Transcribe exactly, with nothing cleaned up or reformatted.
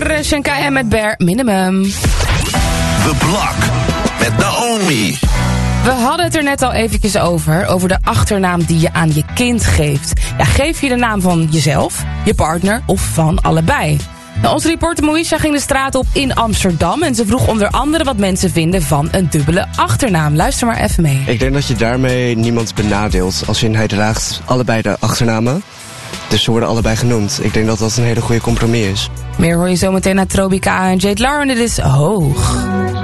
daarvoor Shankai met Bare Minimum. The Block met Naomi. We hadden het er net al eventjes over, over de achternaam die je aan je kind geeft. Ja, geef je de naam van jezelf, je partner of van allebei? Nou, onze reporter Moesha ging de straat op in Amsterdam en ze vroeg onder andere wat mensen vinden van een dubbele achternaam. Luister maar even mee. Ik denk dat je daarmee niemand benadeelt. Als in hij draagt allebei de achternamen. Dus ze worden allebei genoemd. Ik denk dat dat een hele goede compromis is. Meer hoor je zo meteen naar Tropica en Jade Lar en dit is Hoog.